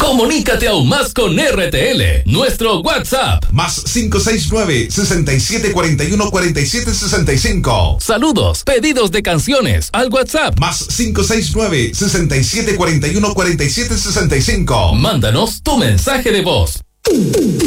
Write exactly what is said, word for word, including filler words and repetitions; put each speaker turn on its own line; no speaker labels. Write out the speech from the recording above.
Comunícate aún más con R T L. Nuestro WhatsApp.
Más cinco seis nueve, sesenta y siete cuarenta y uno, cuarenta y siete sesenta y cinco.
Saludos, pedidos de canciones al WhatsApp.
Más cinco seis nueve, sesenta y siete cuarenta y uno, cuarenta y siete sesenta y cinco.
Mándanos tu mensaje de voz.